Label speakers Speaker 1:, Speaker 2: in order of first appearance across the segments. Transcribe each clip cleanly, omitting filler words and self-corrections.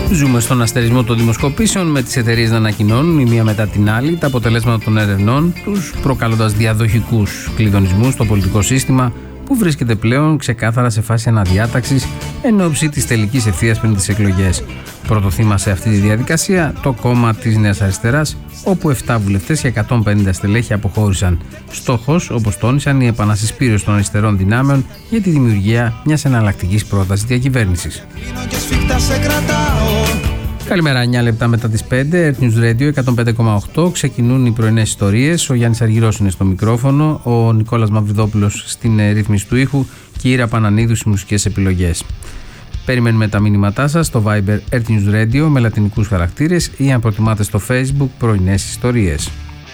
Speaker 1: Ζούμε στον αστερισμό των δημοσκοπήσεων, με τις εταιρείες να ανακοινώνουν η μία μετά την άλλη τα αποτελέσματα των ερευνών τους, προκαλώντας διαδοχικούς κλειδονισμούς στο πολιτικό σύστημα που βρίσκεται πλέον ξεκάθαρα σε φάση αναδιάταξης εν ώψη της τελικής ευθείας πριν τις εκλογές. Πρώτο θύμα σε αυτή τη διαδικασία το κόμμα της Νέας Αριστεράς, όπου 7 βουλευτές και 150 στελέχη αποχώρησαν. Στόχος, όπως τόνισαν, η επανασυσπήρωση των αριστερών δυνάμεων για τη δημιουργία μιας εναλλακτικής πρότασης διακυβέρνησης. Καλημέρα, 9 λεπτά μετά τις 5, Earth News Radio 105,8. Ξεκινούν οι πρωινές ιστορίες. Ο Γιάννης Αργυρός είναι στο μικρόφωνο, ο Νικόλας Μαυριδόπουλος στην ρύθμιση του ήχου και η Ήρα Πανανίδου στις μουσικές επιλογές. Περιμένουμε τα μήνυματά σας στο Viber Earth News Radio με λατινικούς χαρακτήρες ή αν προτιμάτε στο Facebook πρωινές ιστορίες.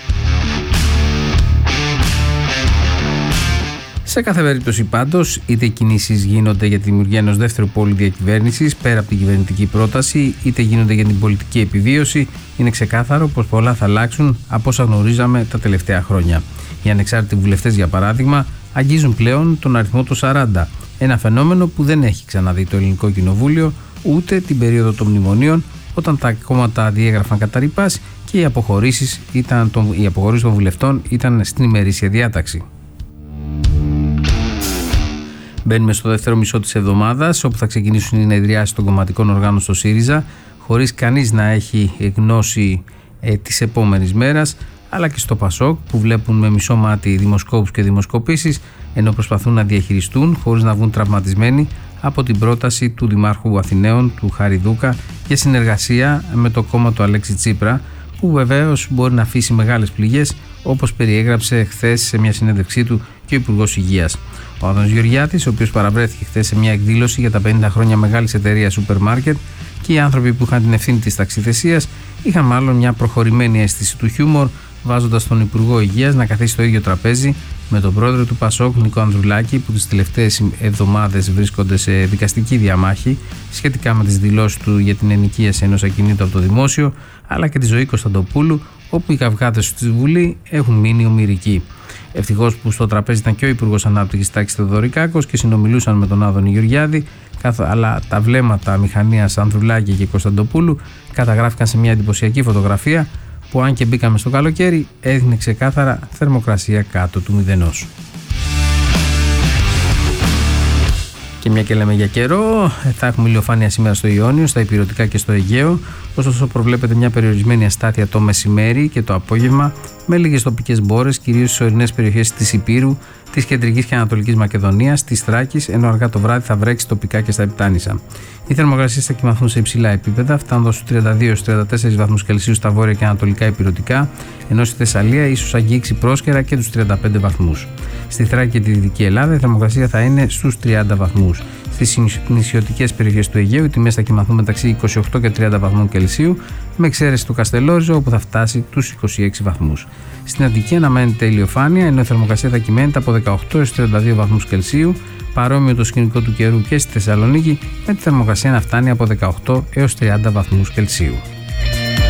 Speaker 1: Σε κάθε περίπτωση πάντως, είτε οι κινήσεις γίνονται για τη δημιουργία ενός δεύτερου πόλου διακυβέρνησης πέρα από την κυβερνητική πρόταση, είτε γίνονται για την πολιτική επιβίωση, είναι ξεκάθαρο πως πολλά θα αλλάξουν από όσα γνωρίζαμε τα τελευταία χρόνια. Οι ανεξάρτητοι βουλευτές, για παράδειγμα, αγγίζουν πλέον τον αριθμό του 40. Ένα φαινόμενο που δεν έχει ξαναδεί το ελληνικό κοινοβούλιο ούτε την περίοδο των μνημονίων, όταν τα κόμματα διέγραφαν κατά ρηπάς και οι αποχωρήσεις των βουλευτών ήταν στην ημερήσια διάταξη. Μπαίνουμε στο δεύτερο μισό της εβδομάδας, όπου θα ξεκινήσουν οι συνεδριάσεις των κομματικών οργάνων στο ΣΥΡΙΖΑ, χωρίς κανείς να έχει γνώση της επόμενης μέρας, αλλά και στο ΠΑΣΟΚ, που βλέπουν με μισό μάτι δημοσκόπους και δημοσκοπήσεις, ενώ προσπαθούν να διαχειριστούν χωρίς να βγουν τραυματισμένοι από την πρόταση του Δημάρχου Αθηναίων, του Χάρη Δούκα, για συνεργασία με το κόμμα του Αλέξη Τσίπρα, που βεβαίως μπορεί να αφήσει μεγάλες πληγές, όπως περιέγραψε χθες σε μια συνέντευξή του και ο Υπουργός Υγείας. Ο Άδωνης Γεωργιάτης, ο οποίος παραβρέθηκε χθες σε μια εκδήλωση για τα 50 χρόνια μεγάλης εταιρείας σούπερ μάρκετ, και οι άνθρωποι που είχαν την ευθύνη της ταξιθεσίας είχαν μάλλον μια προχωρημένη αίσθηση του χιούμορ, βάζοντας τον Υπουργό Υγείας να καθίσει στο ίδιο τραπέζι με τον πρόεδρο του ΠΑΣΟΚ, Νίκο Ανδρουλάκη, που τις τελευταίες εβδομάδες βρίσκονται σε δικαστική διαμάχη σχετικά με τις δηλώσεις του για την ενοικίαση ενός ακινήτου από το δημόσιο, αλλά και τη Ζωή Κωνσταντοπούλου, όπου οι καυγάδες στη Βουλή έχουν μείνει ομηρικοί. Ευτυχώς που στο τραπέζι ήταν και ο Υπουργός Ανάπτυξης Τάκης Θεοδωρικάκος και συνομιλούσαν με τον Άδωνη Γεωργιάδη, αλλά τα βλέμματα μηχανίας Ανδρουλάκη και Κωνσταντοπούλου καταγράφηκαν σε μια εντυπωσιακή φωτογραφία που, αν και μπήκαμε στο καλοκαίρι, έδινε ξεκάθαρα θερμοκρασία κάτω του μηδενός. Και μια και λέμε για καιρό, θα έχουμε ηλιοφάνεια σήμερα στο Ιόνιο, στα Ηπειρωτικά και στο Αιγαίο, ωστόσο προβλέπεται μια περιορισμένη αστάθεια το μεσημέρι και το απόγευμα, με λίγες τοπικές μπόρες, κυρίως στις ορεινές περιοχές της Ηπείρου, της Κεντρικής και Ανατολικής Μακεδονίας, της Θράκης, ενώ αργά το βράδυ θα βρέξει τοπικά και στα Επτάνησα. Οι θερμοκρασίες θα κοιμαθούν σε υψηλά επίπεδα, φτάνοντας στους 32-34 βαθμούς Κελσίου στα βόρεια και ανατολικά Ηπειρωτικά, ενώ στη Θεσσαλία ίσως αγγίξει πρόσκαιρα και τους 35 βαθμούς. Στη Θράκη και τη Δυτική Ελλάδα η θερμοκρασία θα είναι στους 30 βαθμούς. Στις νησιωτικές περιοχές του Αιγαίου οι τιμές θα κοιμαθούν μεταξύ 28 και 30 βαθμών Κελσίου, με εξαίρεση του Καστελόριζο, όπου θα φτάσει τους 26 βαθμούς. Στην Αττική αναμένεται ηλιοφάνεια, ενώ η θερμοκρασία θα κυμαίνεται από 18 έως 32 βαθμούς Κελσίου, παρόμοιο το σκηνικό του καιρού και στη Θεσσαλονίκη, με τη θερμοκρασία να φτάνει από 18 έως 30 βαθμούς Κελσίου.